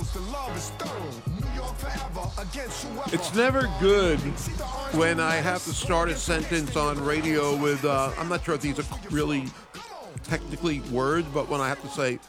It's never good when I have to start a sentence on radio with, I'm not sure if these are really technically words, but when I have to say,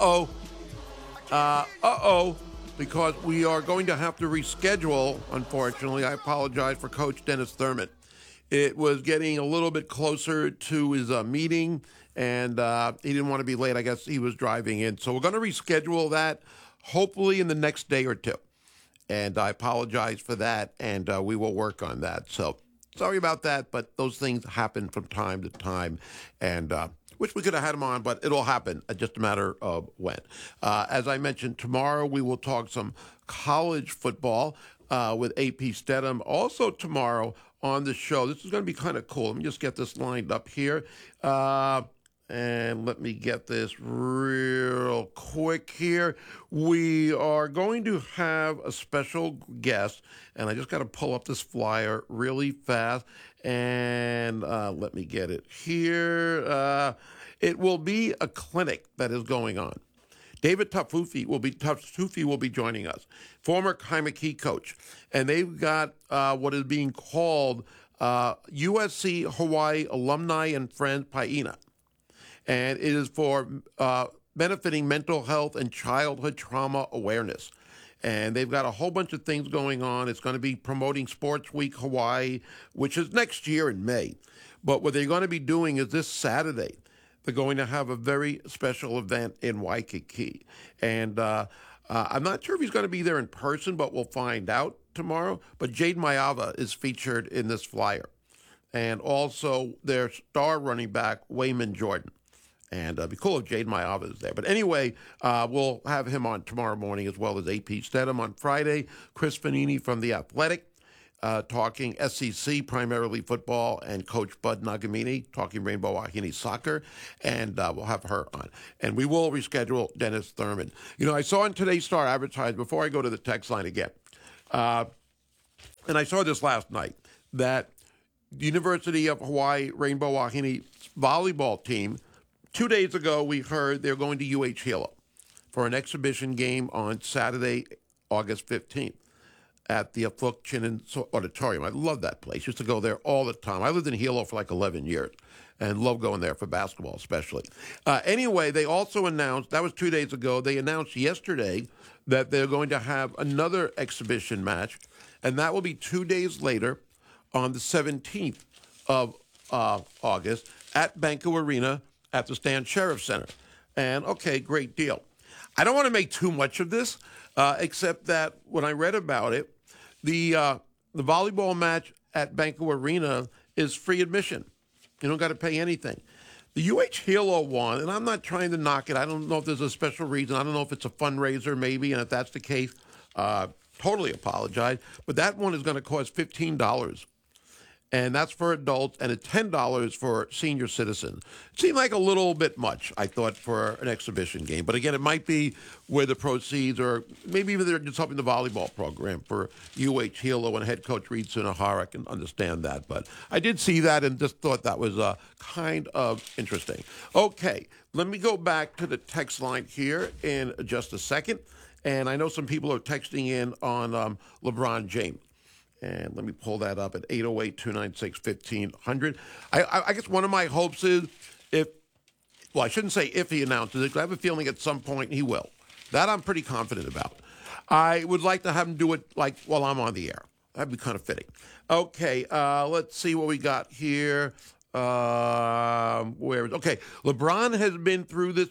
because we are going to have to reschedule, unfortunately. I apologize for Coach Dennis Thurman. It was getting a little bit closer to his meeting, and he didn't want to be late. I guess he was driving in. So we're going to reschedule that, hopefully in the next day or two. And I apologize for that, and we will work on that. So sorry about that, but those things happen from time to time, and wish we could have had him on, but it'll happen. Just a matter of when. As I mentioned, tomorrow we will talk some college football with AP Stedham. Also tomorrow on the show, this is going to be kind of cool. Let me just get this lined up here. And let me get this real quick here. We are going to have a special guest, and I just got to pull up this flyer really fast. And let me get it here. It will be a clinic that is going on. David Tufufi will be joining us, former Kaimaki coach. And they've got what is being called USC Hawaii Alumni and Friends Paina. And it is for benefiting mental health and childhood trauma awareness. And they've got a whole bunch of things going on. It's going to be promoting Sports Week Hawaii, which is next year in May. But what they're going to be doing is this Saturday, they're going to have a very special event in Waikiki. And I'm not sure if he's going to be there in person, but we'll find out tomorrow. But Jade Maiava is featured in this flyer. And also their star running back, Wayman Jordan. And it'd be cool if Jade Maiava is there. But anyway, we'll have him on tomorrow morning, as well as AP Stedham on Friday. Chris Fanini from The Athletic, talking SEC, primarily football, and Coach Bud Nagamini talking Rainbow Wahine soccer. And we'll have her on. And we will reschedule Dennis Thurman. You know, I saw in today's Star advertised, before I go to the text line again, and I saw this last night, that the University of Hawaii Rainbow Wahine volleyball team, 2 days ago, we heard they're going to UH Hilo for an exhibition game on Saturday, August 15th at the Afuk Chinen Auditorium. I love that place. Used to go there all the time. I lived in Hilo for like 11 years and love going there for basketball especially. Anyway, they also announced, that was 2 days ago, they announced yesterday that they're going to have another exhibition match, and that will be 2 days later on the 17th of August at Banco Arena at the Stan Sheriff Center. And, okay, great deal. I don't want to make too much of this, except that when I read about it, the volleyball match at Banco Arena is free admission. You don't got to pay anything. The UH Hilo one, and I'm not trying to knock it. I don't know if there's a special reason. I don't know if it's a fundraiser maybe, and if that's the case, totally apologize. But that one is going to cost $15. And that's for adults, and it's $10 for senior citizens. It seemed like a little bit much, I thought, for an exhibition game. But again, it might be where the proceeds, or maybe even they're just helping the volleyball program for UH Hilo, and head coach Reed Sunahara can understand that. But I did see that and just thought that was kind of interesting. Okay, let me go back to the text line here in just a second. And I know some people are texting in on LeBron James. And let me pull that up at 808-296-1500. I guess one of my hopes is I shouldn't say if he announces it, because I have a feeling at some point he will. That I'm pretty confident about. I would like to have him do it like while I'm on the air. That'd be kind of fitting. Okay, let's see what we got here. LeBron has been through this.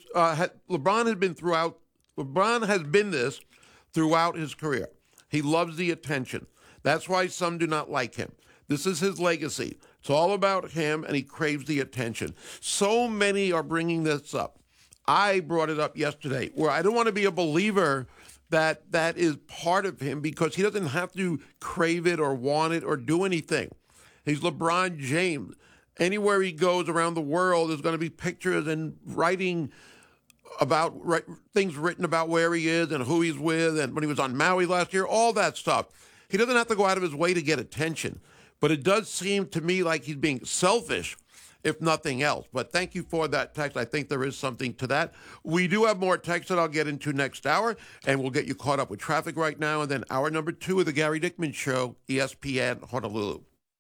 LeBron has been this throughout his career. He loves the attention. That's why some do not like him. This is his legacy. It's all about him, and he craves the attention. So many are bringing this up. I brought it up yesterday, where I don't want to be a believer that that is part of him, because he doesn't have to crave it or want it or do anything. He's LeBron James. Anywhere he goes around the world, there's going to be pictures and writing about things written about where he is and who he's with, and when he was on Maui last year, all that stuff. He doesn't have to go out of his way to get attention, but it does seem to me like he's being selfish if nothing else. But thank you for that text. I think there is something to that. We do have more texts that I'll get into next hour, and we'll get you caught up with traffic right now. And then hour number 2 of the Gary Dickman Show, ESPN Honolulu.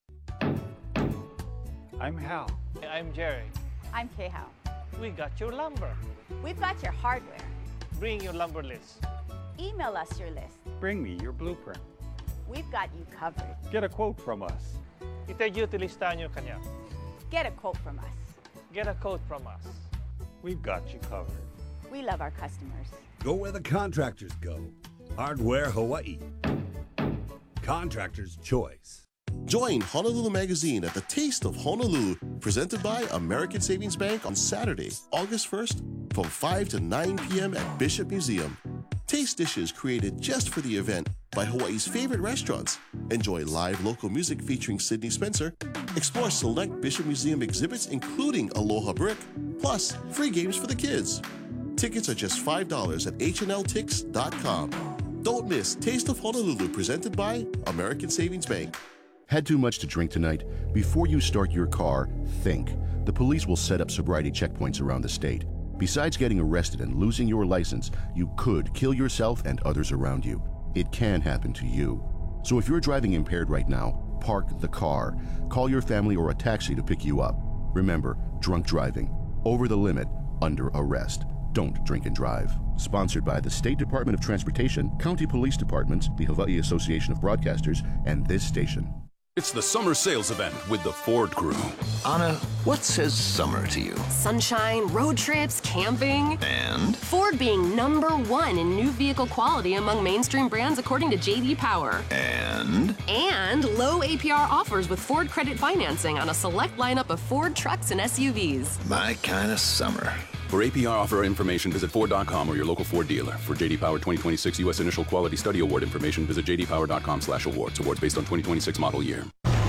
I'm Hal. I'm Jerry. I'm Kay-Hao. We got your lumber. We've got your hardware. Bring your lumber list. Email us your list. Bring me your blueprint. We've got you covered. Get a quote from us. Itagyuti listahan nyo kanya. Get a quote from us. Get a quote from us. We've got you covered. We love our customers. Go where the contractors go. Hardware Hawaii. Contractor's choice. Join Honolulu Magazine at the Taste of Honolulu, presented by American Savings Bank on Saturday, August 1st, from 5 to 9 p.m. at Bishop Museum. Taste dishes created just for the event by Hawaii's favorite restaurants. Enjoy live local music featuring Sidney Spencer. Explore select Bishop Museum exhibits, including Aloha Brick, plus free games for the kids. Tickets are just $5 at hnltix.com. Don't miss Taste of Honolulu, presented by American Savings Bank. Had too much to drink tonight? Before you start your car, think. The police will set up sobriety checkpoints around the state. Besides getting arrested and losing your license, you could kill yourself and others around you. It can happen to you. So if you're driving impaired right now, park the car. Call your family or a taxi to pick you up. Remember, drunk driving, over the limit, under arrest. Don't drink and drive. Sponsored by the State Department of Transportation, County Police Departments, the Hawaii Association of Broadcasters, and this station. It's the summer sales event with the Ford Crew. Anna, what says summer to you? Sunshine, road trips, camping. And? Ford being #1 in new vehicle quality among mainstream brands according to J.D. Power. And? And low APR offers with Ford credit financing on a select lineup of Ford trucks and SUVs. My kind of summer. For APR offer information, visit Ford.com or your local Ford dealer. For J.D. Power 2026 U.S. Initial Quality Study Award information, visit jdpower.com/awards. Awards based on 2026 model year.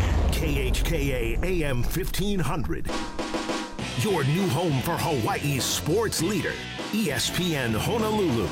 KHKA AM 1500. Your new home for Hawaii's sports leader, ESPN Honolulu.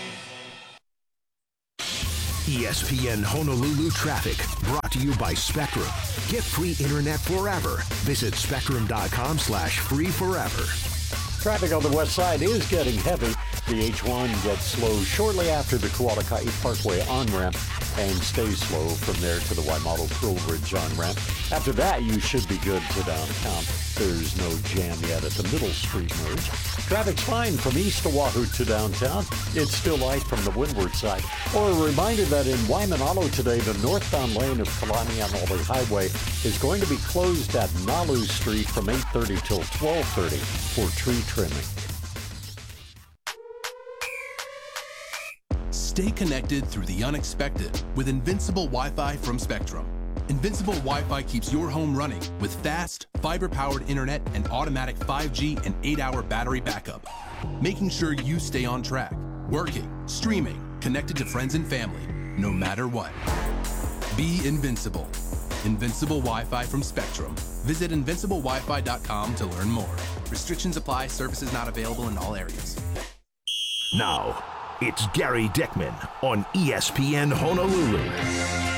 ESPN Honolulu Traffic, brought to you by Spectrum. Get free internet forever. Visit spectrum.com/free forever. Traffic on the west side is getting heavy. The H1 gets slow shortly after the Kualakai Parkway on-ramp and stays slow from there to the Waimalo Pearl Bridge on-ramp. After that, you should be good to downtown. There's no jam yet at the Middle Street merge. Traffic's fine from East Oahu to downtown. It's still light from the windward side. Or a reminder that in Waimanalo today, the northbound lane of Kalanianole Highway is going to be closed at Nalu Street from 8:30 till 12:30 for tree trimming. Stay connected through the unexpected with Invincible Wi-Fi from Spectrum. Invincible Wi-Fi keeps your home running with fast, fiber-powered internet and automatic 5G and 8-hour battery backup, making sure you stay on track, working, streaming, connected to friends and family, no matter what. Be invincible. Invincible Wi-Fi from Spectrum. Visit invinciblewifi.com to learn more. Restrictions apply. Services not available in all areas. Now, it's Gary Dickman on ESPN Honolulu.